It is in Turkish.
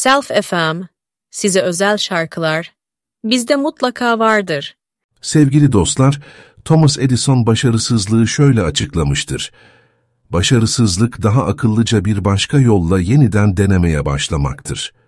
Self FM, size özel şarkılar, bizde mutlaka vardır. Sevgili dostlar, Thomas Edison başarısızlığı şöyle açıklamıştır. Başarısızlık daha akıllıca bir başka yolla yeniden denemeye başlamaktır.